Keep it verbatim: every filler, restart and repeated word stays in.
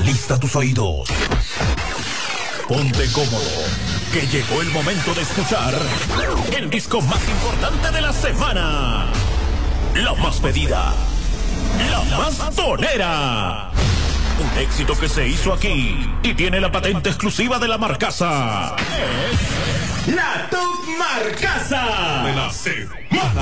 Alista tus oídos. Ponte cómodo, que llegó el momento de escuchar el disco más importante de la semana. La más pedida, la más tonera. Un éxito que se hizo aquí y tiene la patente exclusiva de la Marcasa. Es la Top Marcasa de la semana.